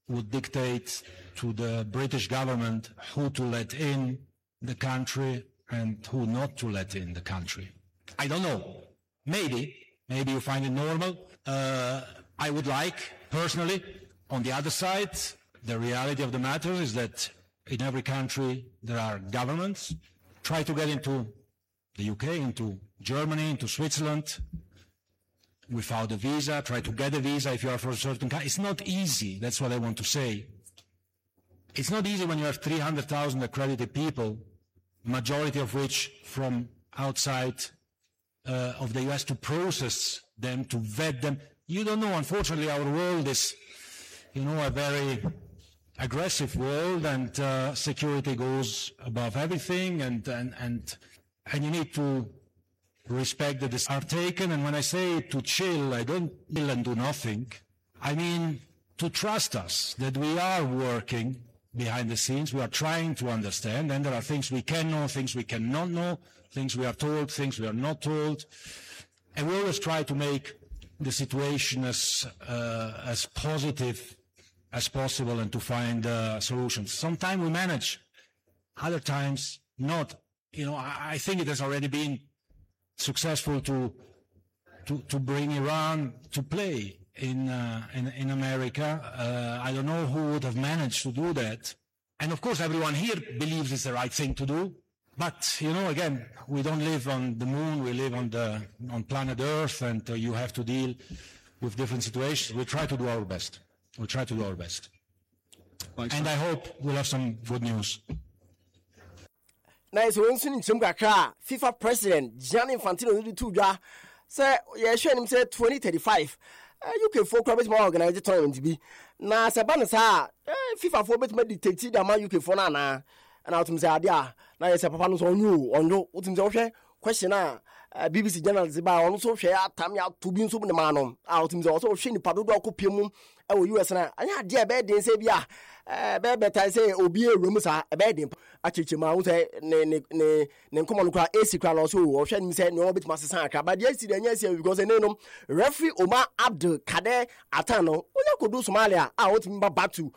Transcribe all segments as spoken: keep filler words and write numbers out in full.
would dictate to the British government who to let in the country and who not to let in the country. I don't know. Maybe. Maybe you find it normal. Uh, I would like, personally, on the other side, the reality of the matter is that in every country there are governments. Try to get into the U K, into Germany, into Switzerland without a visa. Try to get a visa if you are for a certain country. It's not easy. That's what I want to say. It's not easy when you have three hundred thousand accredited people, majority of which from outside uh, of the U S, to process them, to vet them. You don't know. Unfortunately, our world is, you know, a very aggressive world, and uh, security goes above everything, and, and, and, and you need to respect that decisions are taken. And when I say to chill, I don't chill and do nothing. I mean to trust us, that we are working behind the scenes, we are trying to understand, and there are things we can know, things we cannot know, things we are told, things we are not told. And we always try to make the situation as, uh, as positive as possible and to find uh, solutions. Sometimes we manage, other times not. You know, I, I think it has already been successful to to, to bring Iran to play in uh, in, in America. Uh, I don't know who would have managed to do that. And of course, everyone here believes it's the right thing to do. But you know, again, we don't live on the moon. We live on the on planet Earth, and uh, you have to deal with different situations. We try to do our best. We try to do our best. Thanks, and man. I hope we'll have some good news. Nice one soon in Chimkaka, FIFA president Gianni Infantino did two ja. Say, yeah, sure him say twenty thirty-five. Uh, you can focus a bit more organized tournament to be. Na Sabanasa, FIFA for bit meditated the man you can for Nana. And out to say, Adia, now it's a papa on you, on you, what's in okay? Question uh, B B C General Ziba also share Tamia to be so the man out in the also Shin Padudo Copium. Oh, U S and I had dear bed, they say, yeah, better I say, oh, be a room, a bed. Actually, my say, ne come on, cry, A C crown also, or Shannon said, no, bit Master Sanka, but yesterday, yes, because the name referee Omar Abdul Kader Atano, when I could do Somalia, I want him back to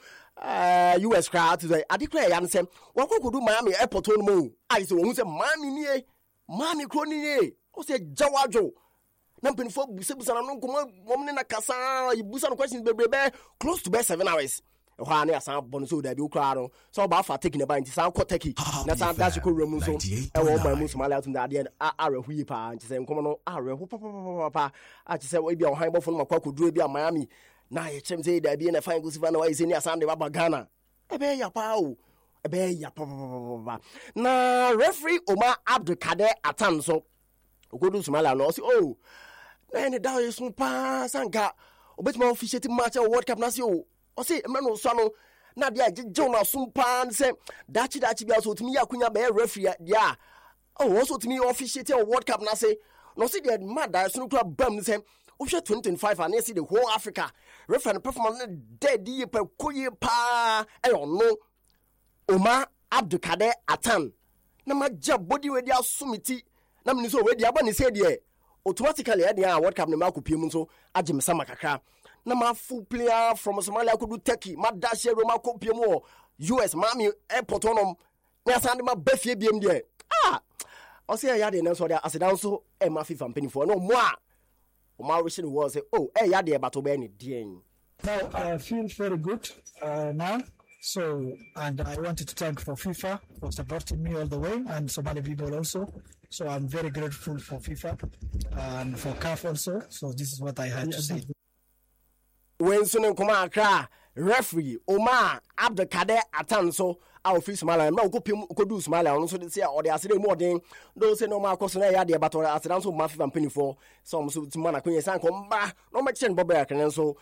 U S crowd today. I declare, and say, what could do Miami airport on moon? I said, who said, Mammy, near, Mammy, crony, who said, Jawajo. Nampin for Busan and woman in a casa, Busan questions, baby, close to best seven hours. Ohana San Bonso, the Bucrano, so about for taking a bite to San Koteki. That's how that's a cool room. So I want my Muslim out in the idea. I whip and to say, come on, Papa. I just said, we be on high from my cock would be Miami. Now, it's say there being a fine Gusivan away in your Sunday Babagana. A bear ya pow. A bear ya papa. Now, referee Omar Abdul Kader Atanso. Go to Somalia and also, oh. Nine dollars from pass and got a bit more officiating match or World Cup Nasio. Or say, Mano Sano, Nadia Jonah Sumpan say, Dachi Dachi also to me, I couldn't bear referee. Yeah. Oh, also to me, officiating or World Cup Nase. No, see, they had mad that Snow Club bum say, oh, share twenty twenty-five and they see the whole Africa. Referee performance dead deep, Koye Pa, I don't know. Omar Abdul Kader Atan. Nama job body with their sumiti. Namni so where the Abani said, yeah. Automatically, at the World Cup, the Marco Pimunso, Ajim Samakaka. Nama full player from Somalia could do Turkey, Madashe Romako Piemo, U S Mami Airport on Nasandima Buffy B M D. Ah, I say, I had an answer there as it also a Mafi from Penny for no more. Omar Richard was, oh, a yard about Obeni, dear. Now, I feel very good uh, now. So, and I wanted to thank for FIFA for supporting me all the way, and Somali people also. So I'm very grateful for FIFA and for C A F also. So this is what I had to say. When Sunan Kumaka, referee Omar Abdul Kader Atanso, our office Malam, no go could do smile on so they say or they are saying more than those say no more question I had there, but as an answer Mafi and Penny for some so to man Queen San Comba, no much and Bobby can so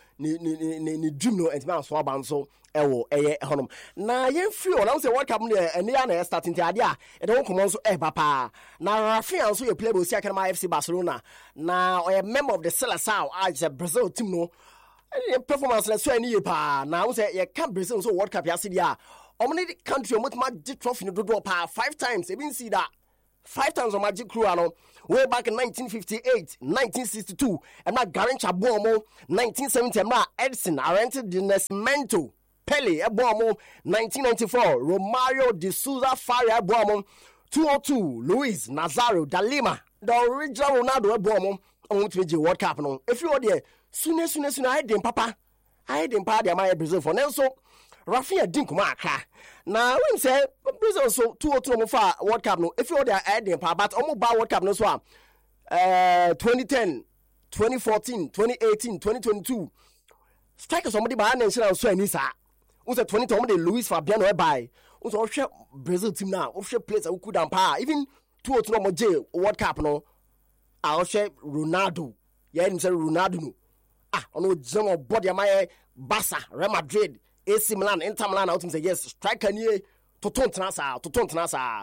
ni Juno and Man Swaban so. Ewo eye honum na yen free o na say what come there and na starting the idea e don come so e papa na Rafinha so you play bo Siakam F C Barcelona na o member of the Seleção as a Brazil team no performance na so ani pa na we say you can Brazil so World Cup ya see dia o many country o mutma get trophy no do pa five times e bin see that five times on Magic Crew ano way back in nineteen fifty-eight, nineteen sixty-two and na Garrincha Bomo nineteen seventy and na Edson Arantes de Nascimento Pele ebomo nineteen ninety-four, Romario de Souza Faria ebomo two oh two, Luis Nazario da Lima, the original Ronaldo ebomo on to World Cup no. If you are there, soon as soon as soon I didn't papa, I didn't party my Brazil for Nelson. Rafinha didn't come out. Now when say Brazil so two oh two mo far World Cup no. If you are there, I didn't papa, but almost buy World Cup no so. Uh, twenty ten, twenty fourteen, twenty eighteen, twenty twenty-two. Strike somebody by national so any sa. Unse twenty twenty Luis Fabiano e buy. Unse o Brazil team now. O share players who could ampa. Even two or two no J World Cup no. I share Ronaldo. Yeah, him say Ronaldo no. Ah, ono jamo body my Barca, Real Madrid, A C Milan, Inter Milan out him say yes, striker ni to ton transfer, to ton transfer.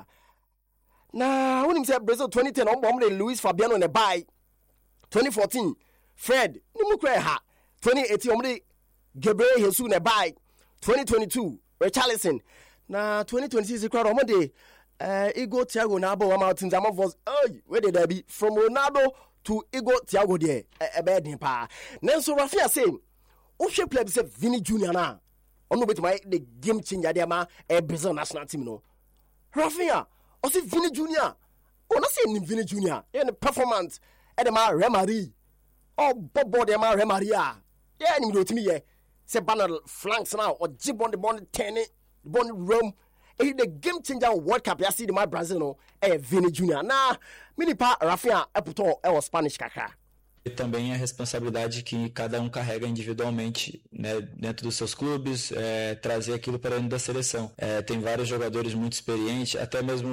Now, when him say Brazil twenty ten, on bomb Luis Fabiano in a buy. twenty fourteen, Fred, Nimukre ha. twenty eighteen, on Gabriel Jesus in a buy. twenty twenty-two, Richarlison. Now, twenty twenty-six, the crowd on Monday. Uh, Igor Thiago Nabo, I'm out in Zaman was, oh, where did I be? From Ronaldo to Igor Thiago there, a bad pa. Nelson Rafinha saying, Oshe play say Vini Junior na. On no bit my the game changer there, ma, a Brazil national team no. Rafinha. I say Vini Junior Oh, not saying Vini Junior In the performance, Edema Remari. Oh, Bob Bodema Remaria. Yeah, you know to me, yeah. Say banner flanks now, or jib on the bond ten, the bond room. Eh, the game changer World Cup, I see the my Brazil, no, eh, Vini Junior Nah, mini pa Rafinha, Eputo, eh, Spanish kaka. E também a responsabilidade que cada um carrega individualmente, né, dentro dos seus clubes, é, trazer aquilo para dentro da seleção. É, tem vários jogadores muito experientes, até mesmo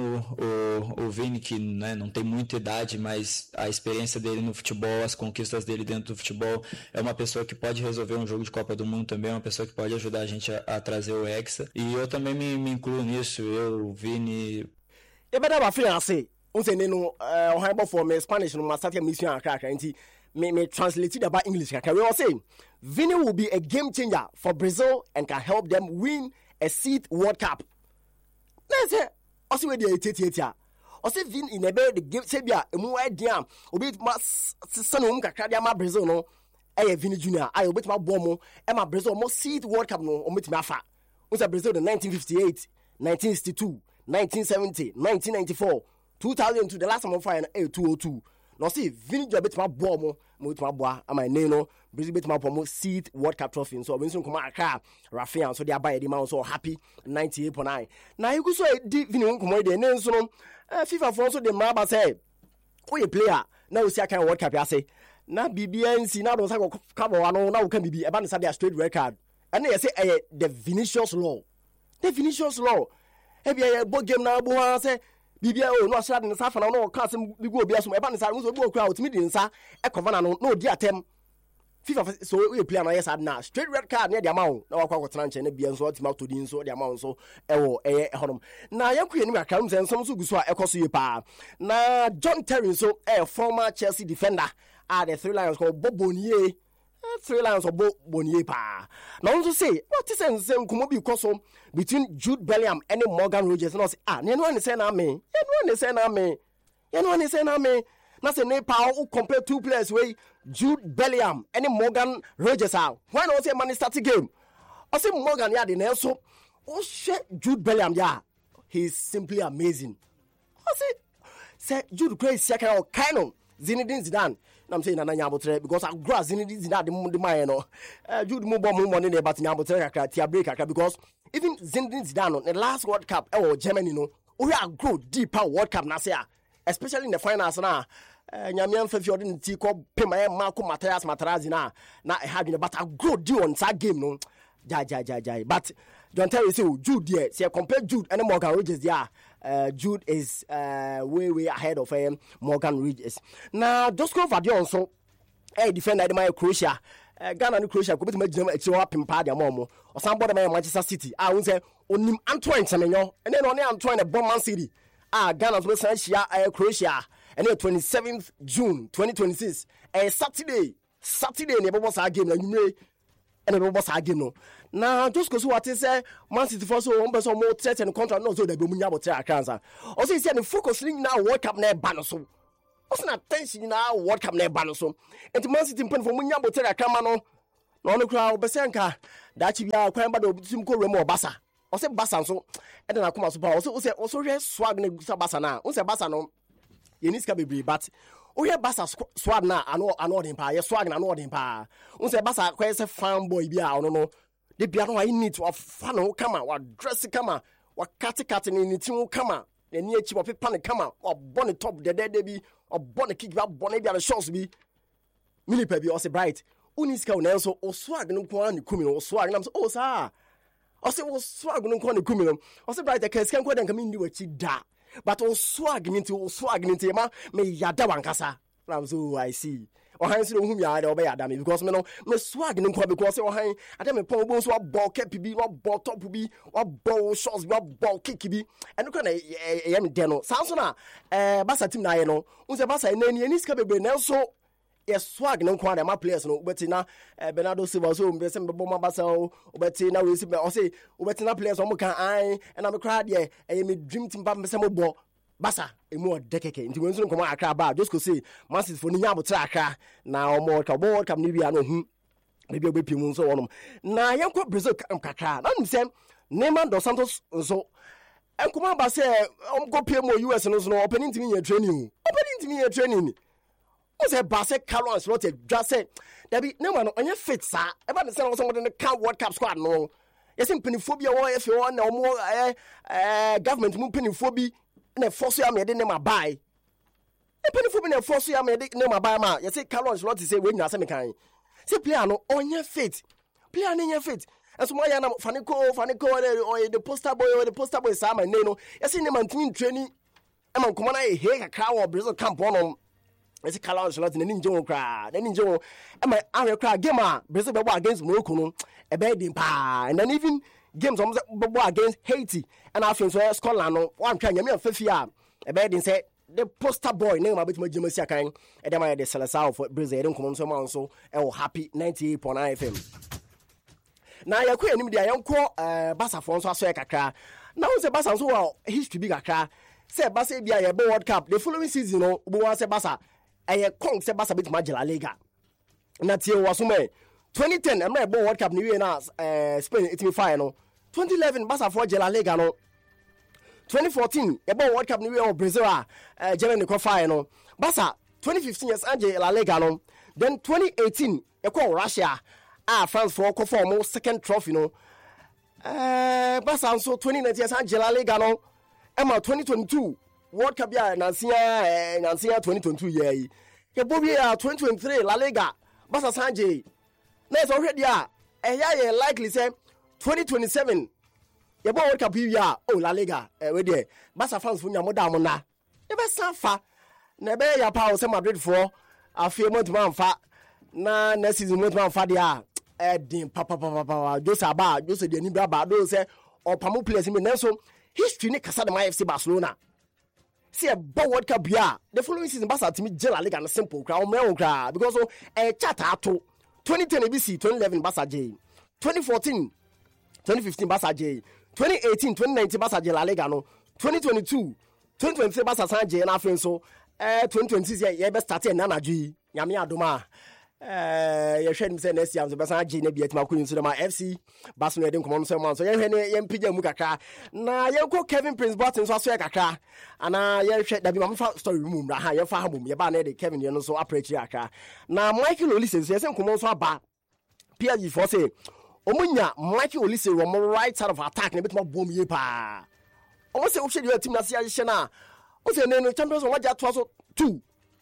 o, o, o Vini, que, né, não tem muita idade, mas a experiência dele no futebol, as conquistas dele dentro do futebol, é uma pessoa que pode resolver um jogo de Copa do Mundo também, é uma pessoa que pode ajudar a gente a, a trazer o Hexa. E eu também me, me incluo nisso, eu, o Vini... Eu better have a feeling, I say, I'm saying, no, uh, for me, Spanish, no, my second mission, I can't, Me, me translate it about English. We were saying Vini will be a game changer for Brazil and can help them win a seat World Cup. Let's say, also with the eighty-eight. Also, Vini in a bed the game Sabia, a more idea, obey my son, Kadia, Brazil, no, a Vini Junior I obey my bomb, and my Brazil more seat World Cup, no, omit my fat. Was a Brazil in nineteen fifty-eight, nineteen sixty-two, nineteen seventy, nineteen ninety-four, two thousand two, the last one fire in two oh two. No see Vini jo bet ma bo mo mo bet ma bo am ne no Brazil bet ma mo seat World Cup trophy so when so come aka Rafinha so they buy the man so happy ninety-eight point nine na you go so di Vini won come dey ne so no FIFA for so dey maba say who a player na o see aka World Cup ya say na bibia nsi na do sa ko cover wa no na wo kan bibi e ba ne sa dey straight record and they say eh the Vinicius law the Vinicius law e bia e bo game na bo ha say bibia o no asra de safa na no ka sem bi go obi aso e ba ne sa so bi okura otimi de nsa e cover na no no di atem FIFA so we play na yes na straight red card na de amount na wakwa kwotena nche na bia nso otima to di nso de amount so e wo e honom na yanku ye ni aka mu nsom so guso a ekoso ye pa na John Terry so e former Chelsea defender at the Three Lions called Bobonier Three Lions of Bobonier pa na onso say what is ensem kumo bi koso between Jude Bellingham and Morgan Rogers no say ah ne no ne say na me ne no ne say na me ne no ne say na me na say ne pa who compare two players wey Jude Bellingham and Morgan Rogers are when I say man start game I say Morgan ya de na so o she Jude Bellingham ya he is simply amazing I say say Jude crazy second or kind of Zinedine Zidane I'm saying na nyabotre because I grow Zinedine Zidane the the man no Jude mo bom mo money na but nyabotre kakra tia break kakra because even Zinedine Zidane the last World Cup e wo Germany no we are grow deeper World Cup na say especially in the finals na nyamian fa fiori nti ko pema Marco Matias Materazzi na na e had but I grow deep on that game no ja ja ja ja but John Terry say Jude there say compare Jude and Morgan Rogers there uh, Jude is uh, way way ahead of um, Morgan Rogers now Dusko Vadion so eh defender the my Croatia uh, Ghana and Croatia ko betima gina e ti wa pempa dia momo o san board my Manchester City ah won say onim Antoine Semenyo and then on Antoine the bomb Man City ah Ghana so san shia uh, Croatia and then twenty-seventh June twenty twenty-six eh Saturday Saturday ne bobo sa game na nyumre and the boss again no now just because what is say Man City for so one person more threat and contract no so the be munya bo try cancer also say the focus now World Cup na ban so also na attention now World Cup na ban so and Man City pen for munya bo try camera no no no kra obesenka da chi bia kwan ba do tum ko remo basa o se basa nso e de na koma so pa o se o se o so hwe swag na gusa basa na o se basa no ye ni ska bebre but o hwe basa swag na ano ano den pa ye swag na ano den pa o se basa kwa se fan boy bia ono no de bia no I need to fan no kama wa dress kama wa kate kate ni tin kama na ni echi wo pepa ne kama o bone top de de de bi o bone kick ba bone bia the shots bi mini pa bi o se bright uniska una so o swag no kwa ni kumi no swag na so o sa o se o swag no kwa ni kumi no o se bright ka skan kwa dan kam ndi wachi da but o swag ni o swag ni ma me yada wankasa na so I see o han so hu mi ada o be yada me because me no me swag no kwa because o han ada me pon bo so ball cap bi no ball top bi o ball shots bi o ball kick bi eno kwa na e me de no sanso na eh basa team na ye no unse basa na ni eniska bebre na so yes swag no kwa na ma players no obeti na Bernardo Silva so mbe se mbe ma basa obeti na we si o say obeti na players o mo kan an na me crowd ye e me dream team ba mbe se mo bo basa emu odekeke nti wenzu no koma akra ba just go say masses for ni nya botra akra na o mo ka bo kam ni bia no hu maybe obepi mu so wonom na yenko Brazil kam kakra na nim se Neymar dos Santos so enkoma ba se om go pie mo U S no so no opening team ye training opening team ye training o se ba se Carlo Ancelotti just say there be Neymar no onye fit sa e ba se no so the can World Cup squad no yes penifobia wo e fe wo na omo eh government mu penifobia na force ya me de Neymar buy e penifobia na force ya me de Neymar buy ma yes Carlo Ancelotti say we nya se me kan say player no onye fit player no onye fit eso mo ya na faniko faniko or the poster boy or the poster boy sa my no yes Neymar team training e man kuma na e he kakra wo Brazil camp on esi Carlo Ancelotti na ninje won kra na ninje won e ma ahwe kra game a Brazil be go against Morocco no e be din pa and then even games on be go against Haiti and afin so Scotland no wan twa nyame afafi a e be din say the poster boy na ma betima jema sia kan e dem ya de Seleção for Brazil den komo so ma so e wo happy ninety-eight point nine F M na yakọ enim dia yanko eh Barca fo so aso e kakra na won say Barca so wa history bi kakra say Barca bia ye be World Cup the following season no bo wan say Barca eye kong se Barca bit ma La Liga na tie waso me twenty ten am na World Cup ni we na eh Spain it me fire no twenty eleven Barca for La Liga no twenty fourteen e bo World Cup ni we o Brazil a eh Germany ko fire no Barca twenty fifteen yes anje La Liga no then twenty eighteen e ko Russia ah France for ko form second trophy no eh Barca so twenty nineteen yes anje La Liga no e ma twenty twenty-two World Cup ya Nansia Nansia twenty twenty-two year ke bobi ya twenty twenty-three La Liga Barca sanje na so hwede a eh ya ye likely say twenty twenty-seven ye bo World Cup ya oh La Liga eh we there Barca fans fu nya moda mo na e be sanfa na be ya pa o say Madrid for afie mo tuma mfa na next season mo tuma mfa dia eh din papa papa papa Jose ba Jose de ni bra ba do say opamo players me na so history ni kasa de my F C Barcelona see a World Cup bia the following season Barca team La Liga na simple crowd o me crowd because so eh chata ato twenty ten A B C twenty eleven Barca J twenty fourteen twenty fifteen Barca J twenty eighteen twenty nineteen Barca J La Liga no twenty twenty-two twenty twenty-three Barca San J na afen so eh twenty twenty-six ye be start na na dwi nyame adoma eh ye hwɛ nim sɛ next year so Barca J na bia tima kunu so ma F C Barcelona den komom so man so ye hwɛ ne ye mpija mu kakra na ye ko Kevin Prince Boateng so aso ye kakra ana ye hwɛ da bi ma fa story mu mra ha ye fa ha mum ye ba na de Kevin ye no so approach kakra na Michael Olise so ye sɛ komom so aba P S G for say omunya Michael Olise ro mo right side of attack na betima bom ye pa omo se o hwɛ di team na se ahye na o se ne no Champions League waja to so two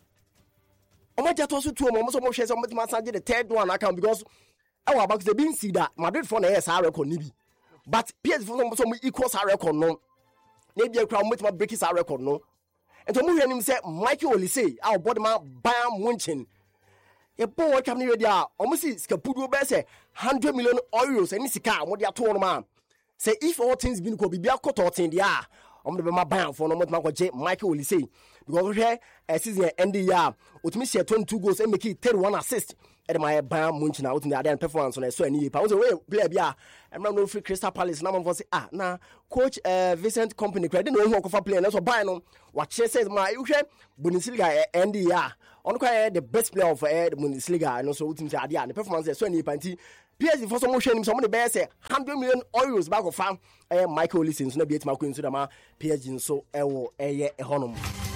omo ja to so two omo so mo hwɛ se omo betima sanje the third one account because our back the bin see that Madrid for na yes our record ni bi but P S G for so mo equal our record no na bia kra mo betima break our record no ento mo hwɛ nim se Michael Olise our body man Bayern Munchen e bo World Cup ni we dia omo si skapudu be se one hundred million euros any sika mo dia to no man say if all things been ko bibia koto ten dia omo de be ma Bayern for no mo ko je Michael Olise because here a season end year otumi share twenty-two goals and make it thirty-one assists ɛde ma yɛ ban Munich na wotumi ade performance na so ani pa wo we player bia ɛmra no free Crystal Palace na man for say ah na coach uh, Vincent Kompany credit no hu okofa player na so ban no wa che says ma ehwe Bundesliga N D ya on kwa the best player of uh, the Bundesliga no so wotumi say ade a performance so ani pa nti P S G for some motion some the best say one hundred million euros back of farm eh Michael Olise so na bi etima ko nso da ma P S G so ewo eye ehonom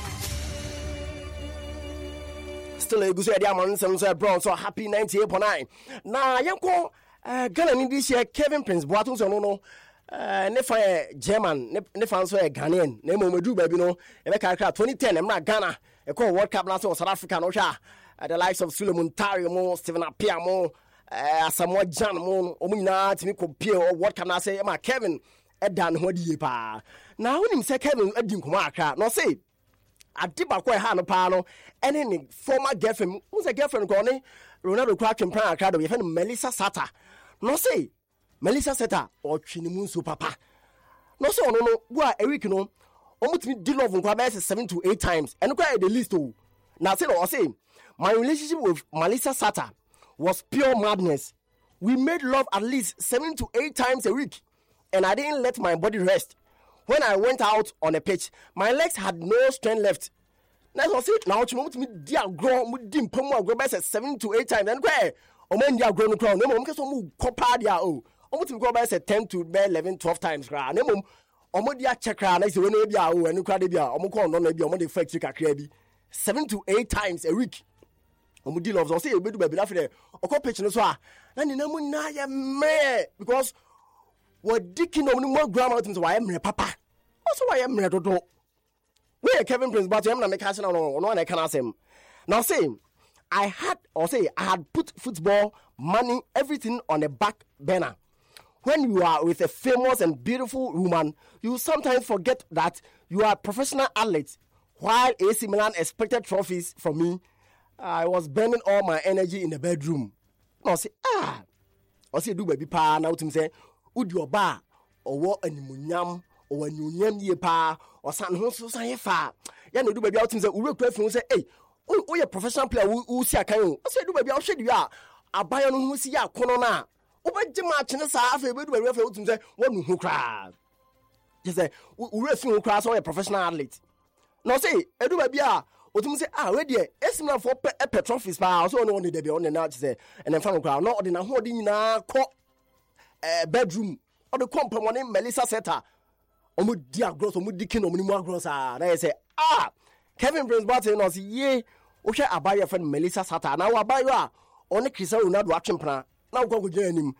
still a good idea man some say bronze so happy ninety-eight point nine na yanko uh, Ghana ni this year Kevin Prince Boateng so no no uh, ne fa German ne, ne fa so Ghanaian na mo medu ba bi no e be kakra twenty ten emra Ghana e call World Cup na so South Africa no hwa uh, the likes of Suleiman Tari mo Stephen Appiah mo uh, Samuel Jan mo o nyina timi compare World Cup na say ma Kevin e dan ho die pa na wonim say Kevin adi nkoma akra no say Adiba kwa ha no pa no ene ne former girlfriend who's a girlfriend ko ne Ronaldo kwa twempran akra do ye fe Melissa Sata no say Melissa Sata o twini mu nso papa no say ono no bu a Eric no omutimi di love nkwa ba seven to eight times ene kwa the list o na say no say my relationship with Melissa Sata was pure madness. We made love at least seven to eight times a week and I didn't let my body rest. When I went out on a pitch, my legs had no strength left. Now I see now you want me dear grow with dim pomo grow by seven to eight times. And where o men dia grow no crown. No mum keso mu kopa dia o. O muti grow by ten to eleven twelve times gra. No mum o mo dia check gra na say we no bia o enu kra de bia o mo kon no na bia o mo de factory kakra bi. seven to eight times a week. O mo deal of so say e bedu ba bi na fe o ko pitch no so a na ni na mu na ya me because what dicking on more grammar to why I'm papa. Also, why I'm not do. Where Kevin Prince, but I'm not making no one I can ask him. Now, say, I had, or say, I had put football, money, everything on a back burner. When you are with a famous and beautiful woman, you sometimes forget that you are a professional athlete. While A C Milan expected trophies from me, I was burning all my energy in the bedroom. Now, say, ah, or say, do baby pa, now to say, would your bar or what animunyam or when you name ye pa or san hoso san fa ya no do baby out say we pray for say hey o ye professional player who see akan o say do baby out hwe you a abayo no hu si ya kono na o ba gye match ne sa afa be do baby afa utum say wonu hu kra just say we refi hu kra so ye professional athlete no say e do baby a otum say ah we dey esimna for pe trophies pa so no one dey be on na say and then fan kra no odi na ho odi nyina ko Uh, bedroom or the company Melissa Seta omu dia gross omu dikin omu mu gross ah na say ah Kevin Prince Boateng no say ye o hwe abaye friend Melissa Seta na wa abaye a oni Cristiano Ronaldo atwempra na wo go gyan anim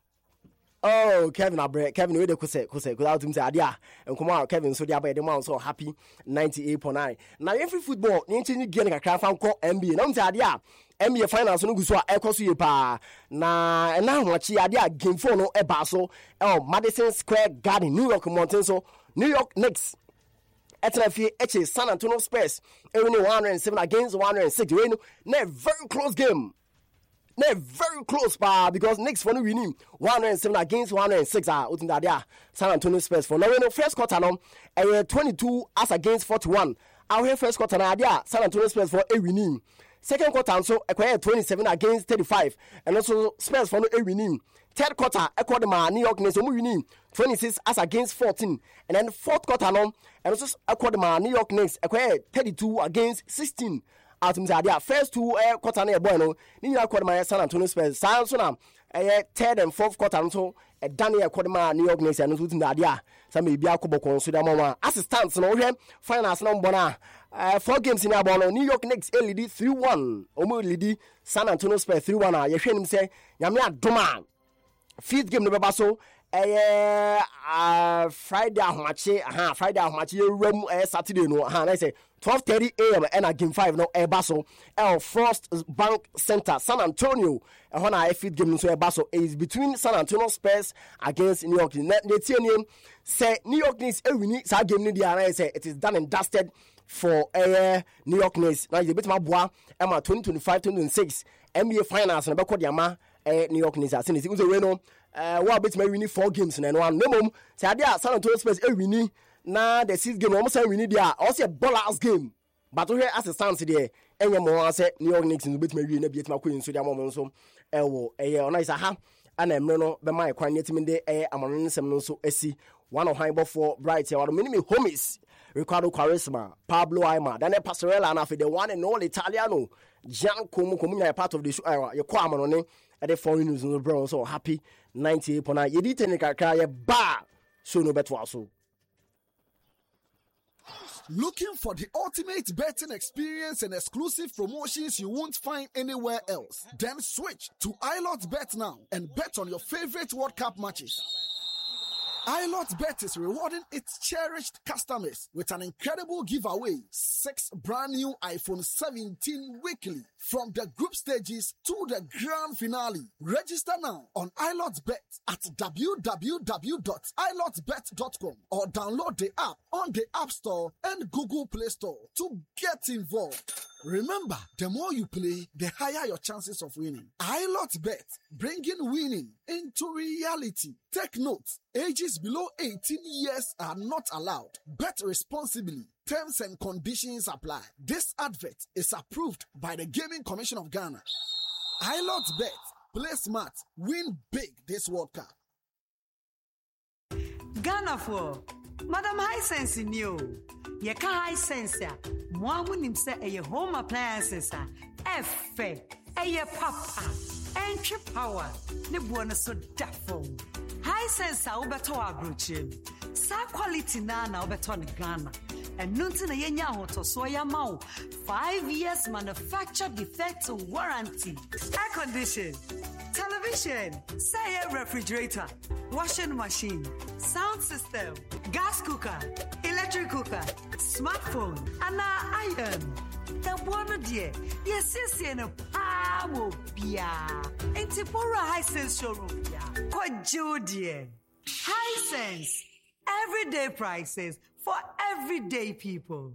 oh Kevin abre Kevin we dey kuse kuse without him say adia enkomo Kevin so dey abaye dey man so happy ninety-eight point nine na every football ni nchi ni gyan kakra fa nko N B A na mti adia N B A finals no guso a ekoso ye pa na na hoachi ade a game four no e ba so e Madison Square Garden New York Mountain so New York Knicks etrafi eche San Antonio Spurs e win one hundred seven against one hundred six we no na very close game na very close pa because Knicks for no winning one hundred seven against one hundred six ah utin ade a San Antonio Spurs for no we no first quarter no e twenty-two as against forty-one our first quarter na ade a San Antonio Spurs for a winning. Second quarter so acquire twenty-seven against thirty-five and also Spurs for no a winning. Third quarter acquired my New York Knicks winning twenty-six as against fourteen and then fourth quarter no and also acquired my New York Knicks acquire thirty-two against sixteen. Atum say first two uh, quarter na boy no ni acquired my San Antonio Spurs san so na uh, third and fourth quarter so a Daniel acquired my New York Knicks and so tin ade a some be akoboko so da mama assistants no hwe finals no mbona Uh, four games in Abono, New York Knicks L E D three one. Omo Lidi San Antonio Spurs three one. You hear him say, Yamia Doma. Fifth game no baso. Eh, uh, Friday ahmache, aha, Friday ahmache. Rome eh Saturday no. Aha, I say twelve thirty a m and a game five no. Eh baso. El Frost Bank Center, San Antonio. And when I fifth game so eh baso is between San Antonio Spurs against New York. The team say New York Knicks eh win this game ni dia. I say it is done and dusted. For uh, New York Knicks. Now, you bet my boy, Emma twenty twenty-five twenty twenty-six N B A Finals and about the Yama New York Knicks. I think it's a winner. Uh, what bet my winning four games and one. No mum. Say, I did San Antonio Spurs a winning. Now, the sixth game almost a winning there. Also, a ball out game. But we as a stand today, ɛnyɛ mo ase New York Knicks no betuma wie na bietuma kɔ nso dia mo nso ɛwɔ ɛyɛ ona isa ha ana emre no be my kwan yetimi de ɛyɛ amano nsɛm no nso asi one of high for bright here what minimum homies Ricardo Quaresma, Pablo Aima, then Pastorella, and after the one and all Italiano, Gian Como Comunia, part of the show, your Quamon, at the foreign news in the Brown, so happy ninety-eight point nine. You did take a bar, so no better also. Looking for the ultimate betting experience and exclusive promotions you won't find anywhere else? Then switch to iLotBet now and bet on your favorite World Cup matches. iLotBet is rewarding its cherished customers with an incredible giveaway. Six brand new iPhone seventeen weekly from the group stages to the grand finale. Register now on iLotBet at w w w dot i lot bet dot com or download the app on the App Store and Google Play Store to get involved. Remember, the more you play, the higher your chances of winning. iLotBet, bringing winning into reality. Take note, ages below eighteen years are not allowed. Bet responsibly. Terms and conditions apply. This advert is approved by the Gaming Commission of Ghana. iLotBet, play smart, win big this World Cup. Ghana for Madam High Sense in you. Ye ka high sense ya. Mo amunim se eye home appliances a. Efe, eye papa, entry power. Ne buona so dafo. High sense a ubeto abrochim. Sa quality na na ubeto ni Ghana. And nunti na yenya hoto so ya mau. Five years manufacture defect warranty. Air condition, television, say a refrigerator, washing machine, sound system, gas cooker, electric cooker, smartphone, and iron. The one dear, yes, yes, and a power pia. Intipora High Sense showroom pia. Kwajo dear. High Sense. Everyday prices for everyday people.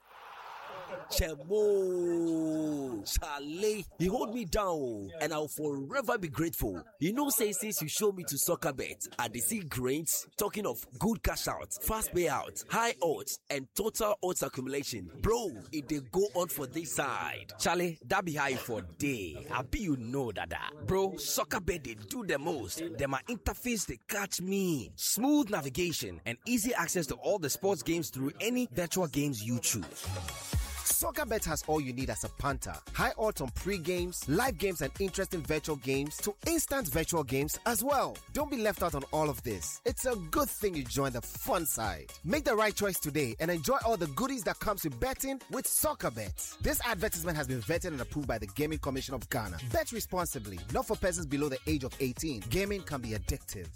Chemo, Charlie, you hold me down, and I'll forever be grateful. You know, say since you showed me to soccer bet, I did see grains. Talking of good cash out, fast payout, high odds, and total odds accumulation, bro. It did go on for this side, Charlie. That be high for day. I be you know that, bro. Soccer bet they do the most. Them my interface they catch me. Smooth navigation and easy access to all the sports games through any virtual games you choose. SoccerBet has all you need as a punter. High odds on pre-games, live games and interesting virtual games to instant virtual games as well. Don't be left out on all of this. It's a good thing you join the fun side. Make the right choice today and enjoy all the goodies that comes with betting with SoccerBet. This advertisement has been vetted and approved by the Gaming Commission of Ghana. Bet responsibly, not for persons below the age of eighteen. Gaming can be addictive.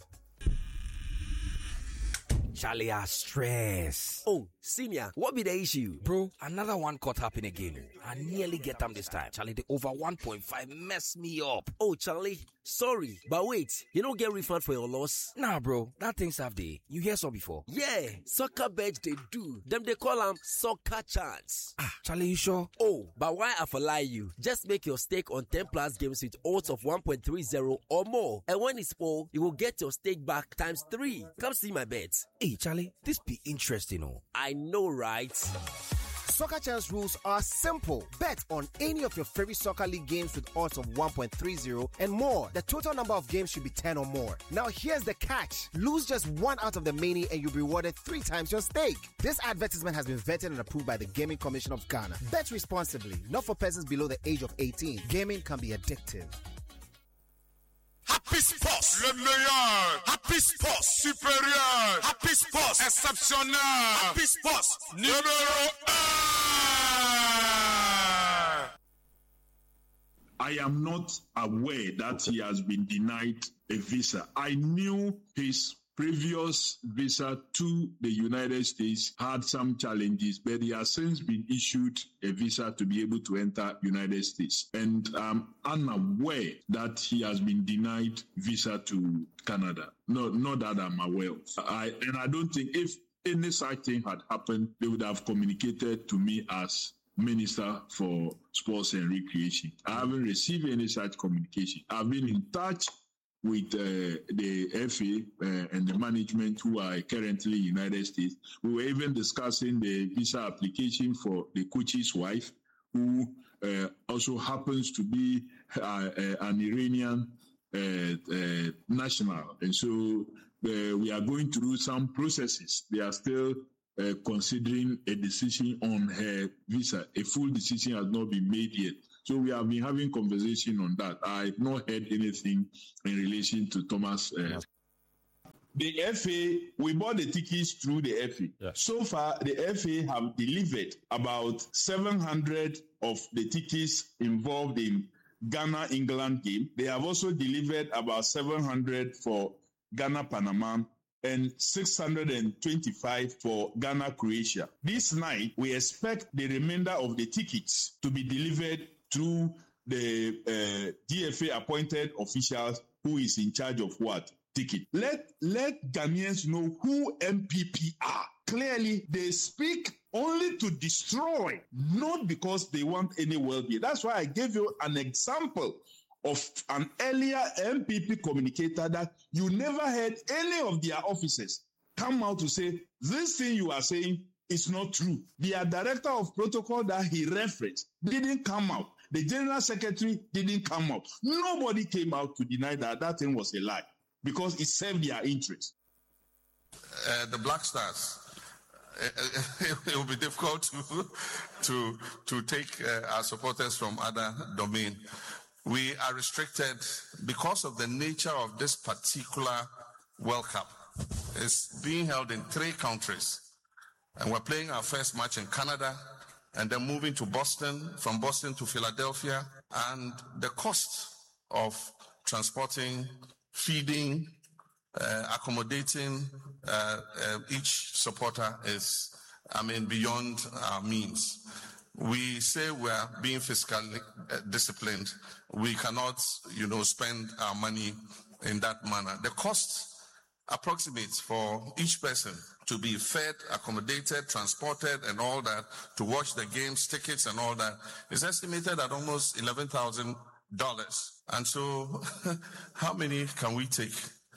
Charlie, I stress. Oh, senior, what be the issue? Bro, another one caught up in a game. I nearly get them this time. Charlie, the over one point five messed me up. Oh, Charlie, sorry. But wait, you don't get refund for your loss? Nah, bro, that thing's have day. You hear so before? Yeah, soccer bet they do. Them they call them soccer chance. Ah, Charlie, you sure? Oh, but why I for lie you? Just make your stake on ten plus games with odds of one point three zero or more. And when it's full, you will get your stake back times three. Come see my bets. Hey, Charlie, this be interesting, oh. I know, right? Soccer Chance rules are simple. Bet on any of your favorite soccer league games with odds of one point three zero and more. The total number of games should be ten or more. Now here's the catch. Lose just one out of the many and you'll be rewarded three times your stake. This advertisement has been vetted and approved by the Gaming Commission of Ghana. Bet responsibly, not for persons below the age of eighteen. Gaming can be addictive. Happy Sports, le meilleur. Happy Sports, supérieur. Happy Sports, exceptionnel. Happy Sports, numéro un. I am not aware that he has been denied a visa. I knew his previous visa to the United States had some challenges, but he has since been issued a visa to be able to enter United States. And I'm unaware that he has been denied visa to Canada. No, not that I'm aware of. I, and I don't think if any such thing had happened, they would have communicated to me as Minister for Sports and Recreation. I haven't received any such communication. I've been in touch with uh, the F A uh, and the management who are currently in the United States. We were even discussing the visa application for the coach's wife, who uh, also happens to be uh, uh, an Iranian uh, uh, national. And so uh, we are going through some processes. They are still uh, considering a decision on her visa. A full decision has not been made yet. So we have been having conversation on that. I've not heard anything in relation to Thomas. Uh, The F A, we bought the tickets through the F A. Yeah. So far, the F A have delivered about seven hundred of the tickets involved in Ghana-England game. They have also delivered about seven hundred for Ghana-Panama and six hundred twenty-five for Ghana-Croatia. This night, we expect the remainder of the tickets to be delivered through the uh, D F A-appointed officials who is in charge of what? Ticket. Let, let Ghanaians know who M P P are. Clearly, they speak only to destroy, not because they want any well-being. That's why I gave you an example of an earlier M P P communicator that you never heard any of their officers come out to say, this thing you are saying is not true. Their director of protocol that he referenced didn't come out. The general secretary didn't come out. Nobody came out to deny that that thing was a lie, because it served their interest. Uh, the Black Stars, uh, it will be difficult to to to take uh, our supporters from other domain. We are restricted because of the nature of this particular World Cup. It's being held in three countries, and we're playing our first match in Canada, and then moving to Boston, from Boston to Philadelphia, and the cost of transporting, feeding, uh, accommodating uh, uh, each supporter is, I mean, beyond our means. We say we're being fiscally uh, disciplined. We cannot, you know, spend our money in that manner. The cost approximates for each person to be fed, accommodated, transported, and all that, to watch the games, tickets, and all that, is estimated at almost eleven thousand dollars. And so, how many can we take?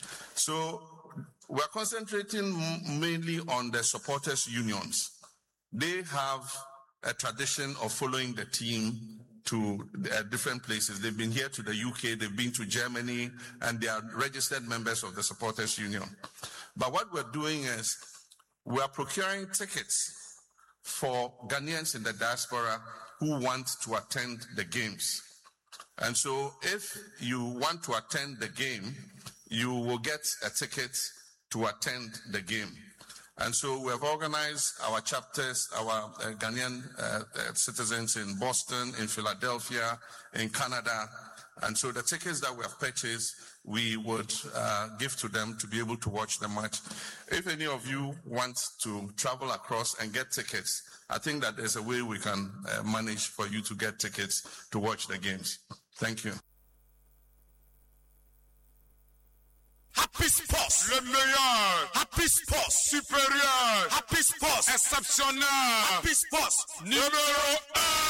So, we're concentrating mainly on the supporters' unions. They have a tradition of following the team to uh, different places. They've been here to the U K, they've been to Germany, and they are registered members of the supporters' union. But what we're doing is, we are procuring tickets for Ghanaians in the diaspora who want to attend the games. And so if you want to attend the game, you will get a ticket to attend the game. And so we have organized our chapters, our uh, Ghanaian uh, uh, citizens in Boston, in Philadelphia, in Canada. And so the tickets that we have purchased, we would uh, give to them to be able to watch the match. If any of you want to travel across and get tickets, I think that there's a way we can uh, manage for you to get tickets to watch the games. Thank you. Happy Sports, le meilleur. Happy Sports, supérieur. Happy Sports, exceptionnel. Happy Sports, numéro un.